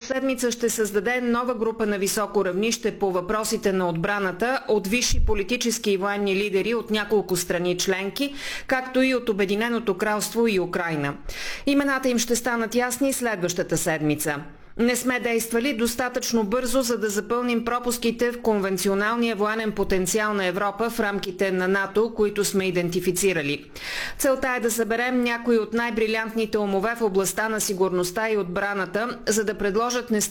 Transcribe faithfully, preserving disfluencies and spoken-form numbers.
седмица ще създаде нова група на високо равнище по въпросите на отбраната от висши политически и военни лидери от няколко страни членки, както и от Обединеното кралство и Украйна. Имената им ще станат ясни следващата седмица. Не сме действали достатъчно бързо, за да запълним пропуските в конвенционалния военен потенциал на Европа в рамките на НАТО, които сме идентифицирали. Целта е да съберем някои от най-брилянтните умове в областта на сигурността и отбраната, за да предложат